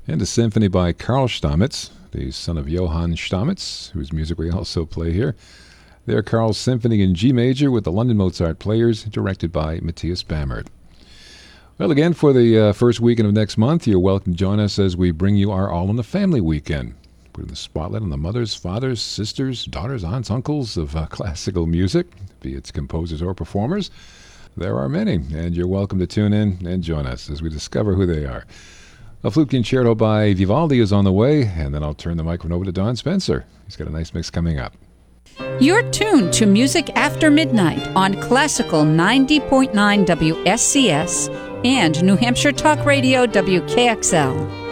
and a symphony by Karl Stamitz, the son of Johann Stamitz, whose music we also play here. They're Karl's Symphony in G major with the London Mozart Players, directed by Matthias Bammert. Well, again, for the first weekend of next month, you're welcome to join us as we bring you our All in the Family weekend. Putting the spotlight on the mothers, fathers, sisters, daughters, aunts, uncles of classical music, be it composers or performers. There are many, and you're welcome to tune in and join us as we discover who they are. A flute concerto by Vivaldi is on the way, and then I'll turn the microphone over to Don Spencer. He's got a nice mix coming up. You're tuned to Music After Midnight on Classical 90.9 WSCS and New Hampshire Talk Radio WKXL.